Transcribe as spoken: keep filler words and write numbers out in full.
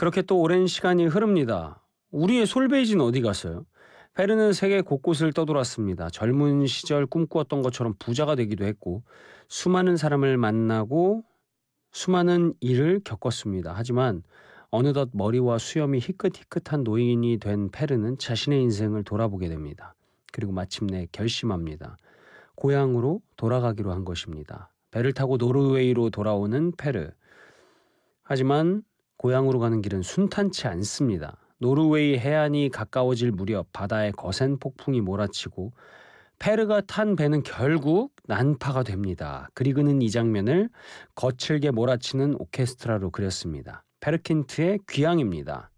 그렇게 또 오랜 시간이 흐릅니다. 우리의 솔베이지는 어디 갔어요? 페르는 세계 곳곳을 떠돌았습니다. 젊은 시절 꿈꾸었던 것처럼 부자가 되기도 했고 수많은 사람을 만나고 수많은 일을 겪었습니다. 하지만 어느덧 머리와 수염이 희끗희끗한 노인이 된 페르는 자신의 인생을 돌아보게 됩니다. 그리고 마침내 결심합니다. 고향으로 돌아가기로 한 것입니다. 배를 타고 노르웨이로 돌아오는 페르. 하지만 고향으로 가는 길은 순탄치 않습니다. 노르웨이 해안이 가까워질 무렵 바다에 거센 폭풍이 몰아치고 페르가 탄 배는 결국 난파가 됩니다. 그리그는 이 장면을 거칠게 몰아치는 오케스트라로 그렸습니다. 페르킨트의 귀향입니다.